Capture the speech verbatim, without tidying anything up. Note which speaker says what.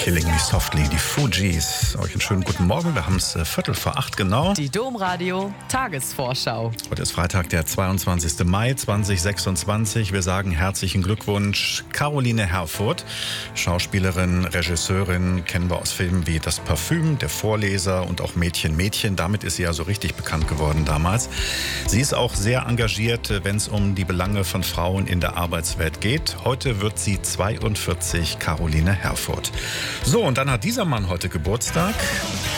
Speaker 1: Killing Me Softly, die Fugees. Euch einen schönen guten Morgen. Wir haben es äh, Viertel vor acht genau.
Speaker 2: Die Domradio Tagesvorschau.
Speaker 1: Heute ist Freitag, der zweiundzwanzigster Mai zweitausendsechsundzwanzig. Wir sagen herzlichen Glückwunsch Caroline Herfurth. Schauspielerin, Regisseurin, kennen wir aus Filmen wie Das Parfüm, Der Vorleser und auch Mädchen, Mädchen. Damit ist sie ja so richtig bekannt geworden damals. Sie ist auch sehr engagiert, wenn es um die Belange von Frauen in der Arbeitswelt geht. Heute wird sie zweiundvierzig, Caroline Herfurth. So, und dann hat dieser Mann heute Geburtstag.